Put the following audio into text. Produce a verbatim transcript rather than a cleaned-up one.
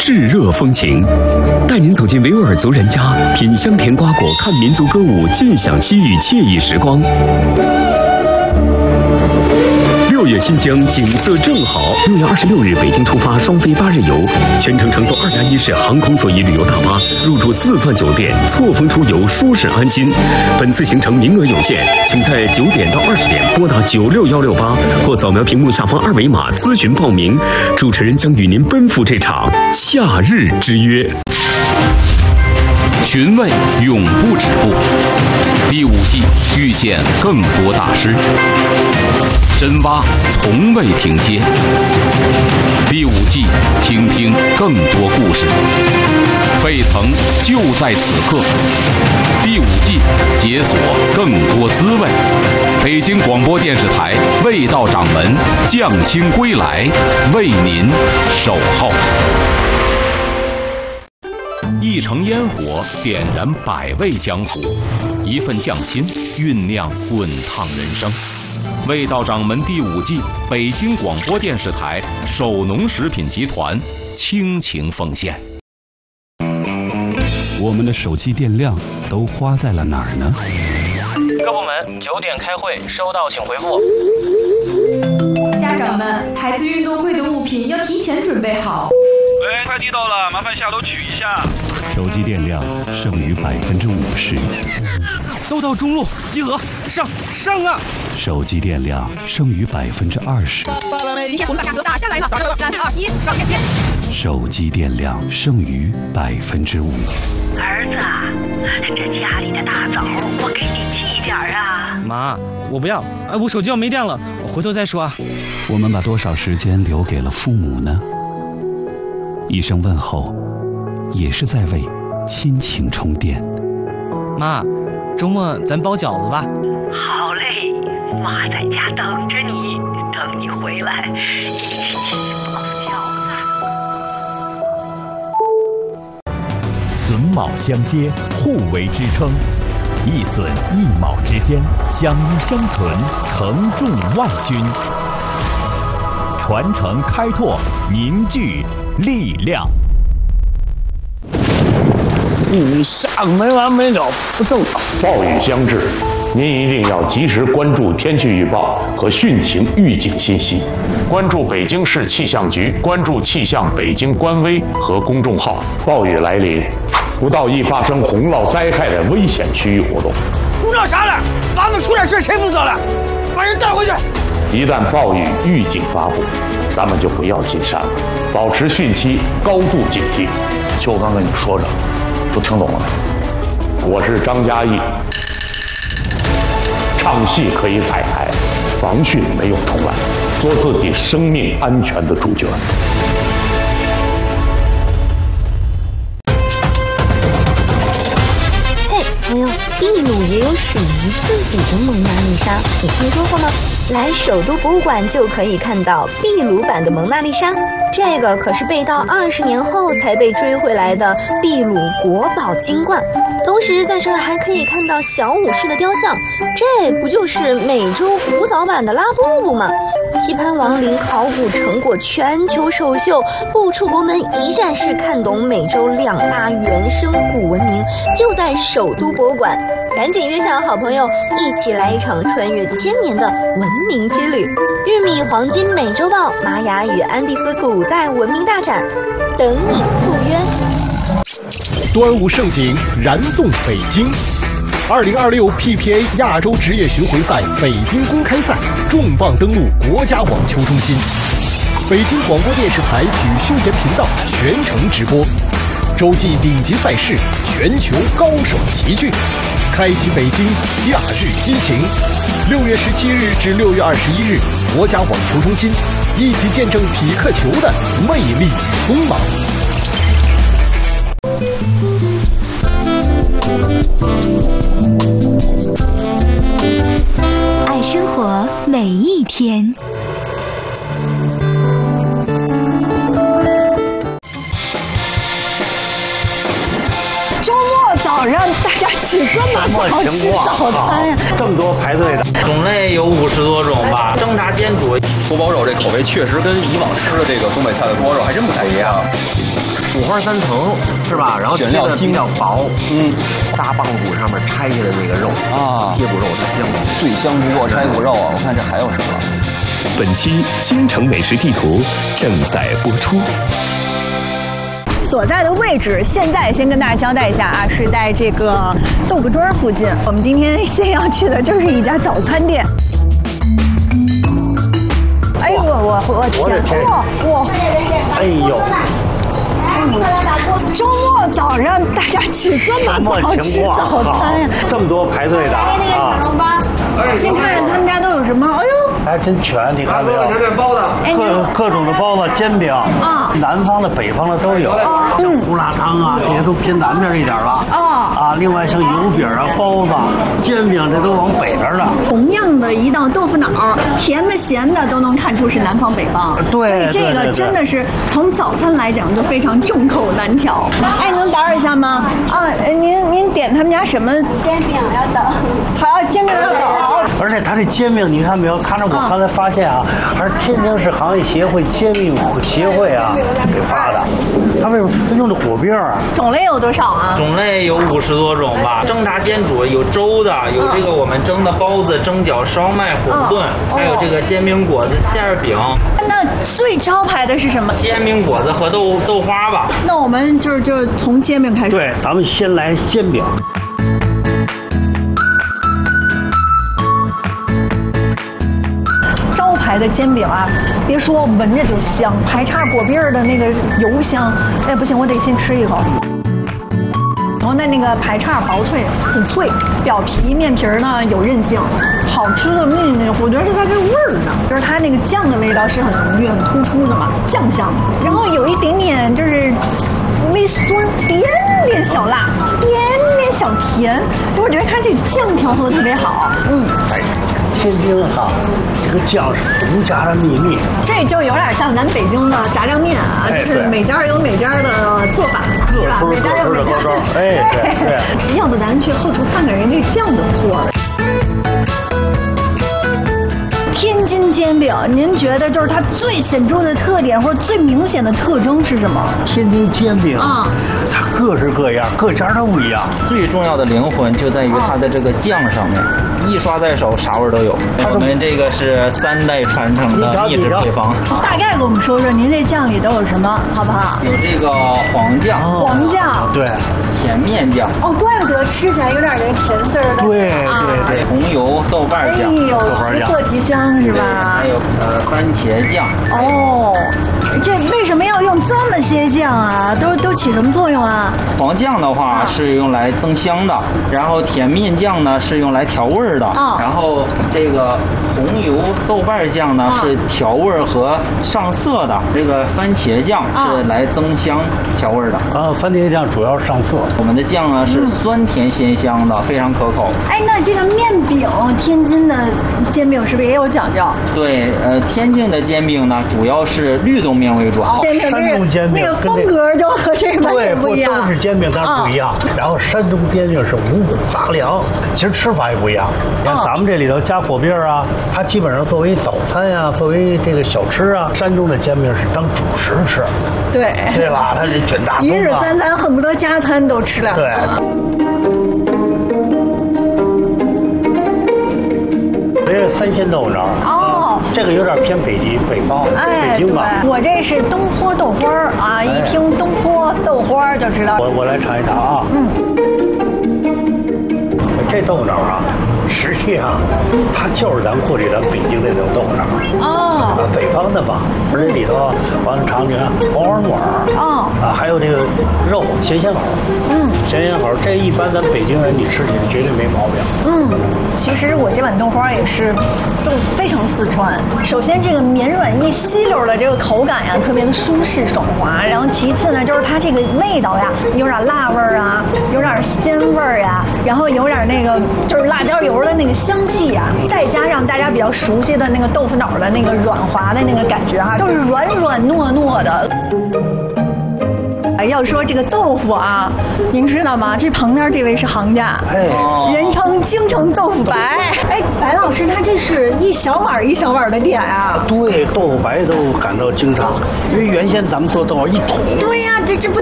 炙热风情，带您走进维吾尔族人家，品香甜瓜果，看民族歌舞，尽享西域惬意时光。六月新疆景色正好，六月二十六日北京出发，双飞八日游，全程乘坐二加一式航空座椅旅游大巴，入住四钻酒店，错峰出游，舒适安心。本次行程名额有限，请在九点到二十点拨打九六幺六八或扫描屏幕下方二维码咨询报名。主持人将与您奔赴这场夏日之约。 寻味永不止步，第五季遇见更多大师，深挖从未停歇。第五季听听更多故事，沸腾就在此刻。第五季解锁更多滋味。北京广播电视台味道掌门匠心归来，为您守候。一城烟火点燃百味江湖，一份匠心酝酿滚烫人生。味道掌门第五季，北京广播电视台首农食品集团倾情奉献。 我们的手机电量都花在了哪儿呢？ 各部门九点开会，收到请回复。 家长们，孩子运动会的物品要提前准备好。 喂，快递到了，麻烦下楼取一下。 手机电量剩余百分之五十。 都到中路集合，上上啊！ 手机电量剩余百分之二十。 今天红大价格打下来了，三二一，上天线。 手机电量剩余百分之五。 儿子，这家里的大枣我给你寄点啊。 妈，我不要，哎，我手机要没电了，我回头再说啊。 我们把多少时间留给了父母呢？一声问候，也是在为亲情充电。 妈，周末咱包饺子吧。 好嘞，妈在家等着你，等你回来一起包饺子。 榫卯相接，互为支撑，一榫一卯之间，相依相存，承重万钧。传承开拓，凝聚力量。 你下个没完没了，不正常。暴雨将至，您一定要及时关注天气预报和汛情预警信息，关注北京市气象局，关注气象北京官微和公众号。暴雨来临，不到易发生洪涝灾害的危险区域活动。 鼓捣啥了？咱们出点事谁负责了？把人带回去。 一旦暴雨预警发布，咱们就不要进山了，保持汛期高度警惕。 就我刚跟你说着，都听懂了没？ 我是张嘉译，唱戏可以载台，防汛没有重来，做自己生命安全的主角。 嘿，朋友，秘鲁也有属于自己的蒙娜丽莎，你听说过吗？来首都博物馆就可以看到秘鲁版的蒙娜丽莎，这个可是被盗二十年后才被追回来的秘鲁国宝金冠。同时在这儿还可以看到小武士的雕像，这不就是美洲古早版的拉布布吗？棋盘王陵考古成果全球首秀，不出国门一站式看懂美洲两大原生古文明，就在首都博物馆。赶紧约上好朋友，一起来一场穿越千年的文明之旅。玉米黄金美洲豹、玛雅与安第斯古代文明大展，等你赴约。 端午盛景燃动北京，二零二六 P P A 亚洲职业巡回赛北京公开赛重磅登陆国家网球中心，北京广播电视台体育休闲频道全程直播，洲际顶级赛事，全球高手齐聚，开启北京夏日激情。六月十七日至六月二十一日，国家网球中心，一起见证匹克球的魅力与锋芒。 爱生活每一天。 周末早上大家起这么早吃早餐呀？ 这么多排队的， 种类有五十多种吧。蒸炸煎煮， 锅包肉这口味确实跟以往吃的这个东北菜的锅包肉还真不太一样。 花三层是吧？然后切的比较薄， 嗯， 大棒骨上面拆下的那个肉啊， 贴骨肉是香的， 最香不过拆骨肉啊！我看这还有什么？ 本期京城美食地图正在播出。 所在的位置，现在先跟大家交代一下啊，是在这个豆腐墩附近。我们今天先要去的就是一家早餐店。哎呦我我我天！哇哇！ 哎呦！ 周末早上大家起这么早吃早餐呀？ 这么多排队的啊！ 先看看他们家都有什么？哎呦！ 还真全，你看没有？ 包子， 各各种的包子、煎饼啊，南方的、北方的都有。啊，像胡辣汤啊，这些都偏南边一点了。啊啊，另外像油饼啊、包子、煎饼，这都往北边了。 同样的一道豆腐脑，甜的、咸的都能看出是南方北方。 对， 所以这个真的是从早餐来讲就非常众口难调。哎，能打扰一下吗？啊，您您点他们家什么煎饼要等？ 好，煎饼要等。 而且他这煎饼，你看没有？他这我刚才发现啊，还是天津市行业协会煎饼协会啊给发的。他为什么他用的果饼啊？ 种类有多少啊？ 种类有五十多种吧，蒸炸煎煮有粥的，有这个我们蒸的包子、蒸饺、烧麦、馄饨，还有这个煎饼果子、馅饼。 那最招牌的是什么？ 煎饼果子和豆豆花吧。 那我们就就从煎饼开始。 对，咱们先来煎饼。 招牌的煎饼啊，别说闻着就香，排叉果篦的那个油香，哎不行，我得先吃一口。然后那那个排叉薄脆，很脆，表皮面皮呢有韧性，好吃的秘密我觉得是它这味儿呢，就是它那个酱的味道是很浓郁、很突出的嘛，酱香，然后有一点点就是微酸，点点小辣，点点小甜，我觉得它这酱调和的特别好，嗯。 天津哈，这个酱是独家的秘密。 这就有点像咱北京的炸酱面啊，哎、就是每家有每家的做法，是吧？每家有每家的。 哎，对对。 要不咱去后厨看看人这酱怎么做的？天津煎饼，您觉得就是它最显著的特点或者最明显的特征是什么？ 天津煎饼啊，它各式各样，各家都不一样。 最重要的灵魂就在于它的这个酱上面，一刷在手，啥味儿都有。我们这个是三代传承的秘制配方。 大概给我们说说您这酱里都有什么，好不好？ 有这个黄酱， 黄酱， 对， 甜面酱。 哦，怪不得吃起来有点这个甜丝儿的。 对对对， 红油豆瓣酱， 哎呦，提色提香是吧？ 还有呃番茄酱。 哦，这为什么要用这么些酱啊？都都起什么作用啊？ 黄酱的话是用来增香的，然后甜面酱呢是用来调味儿的， 哦、 然后这个红油豆瓣酱呢、哦、是调味儿和上色的，这个番茄酱是来增香调味儿的。 啊，番茄酱主要是上色。 我们的酱呢是酸甜鲜香的，嗯、非常可口。 哎，那这个面饼，天津的煎饼是不是也有讲究？ 对，呃，天津的煎饼呢主要是绿豆面为主。 哦、 山东煎饼那个风格就和这个完全不一样。 对，都是煎饼，但是不一样。嗯、然后山东煎饼是五谷杂粮，其实吃法也不一样。你看咱们这里头加果篦啊，它基本上作为早餐呀、啊，作为这个小吃啊，山东的煎饼是当主食吃。 对， 对吧？它是卷大葱、啊， 一日三餐恨不得加餐都吃两个。 对。这是三鲜豆腐脑哦，这个有点偏北极北方， 哎， 北京吧。 我这是东坡豆花啊，哎、一听东坡豆花就知道。 我我来尝一尝啊。嗯。这豆腐脑啊，实际上它就是咱过去咱北京那种豆腐脑。哦。北方的吧，而且里头完了尝你看黄花木耳。哦。啊，还有这个肉咸鲜口。嗯。咸鲜口，这一般咱北京人你吃起来绝对没毛病。 嗯。其实我这碗豆花也是，就非常四川。首先这个绵软一吸溜的这个口感呀，特别的舒适爽滑。然后其次呢，就是它这个味道呀，有点辣味儿啊，有点鲜味儿呀，然后有点那个就是辣椒油的那个香气呀，再加上大家比较熟悉的那个豆腐脑的那个软滑的那个感觉哈，都是软软糯糯的。哎，要说这个豆腐啊，您知道吗？这旁边这位是行家，哎，人称京城豆腐白。哎，白老师，他这是一小碗一小碗的点啊？ 对，豆腐白都感到经常，因为原先咱们做豆腐一桶。 对呀、啊，这这不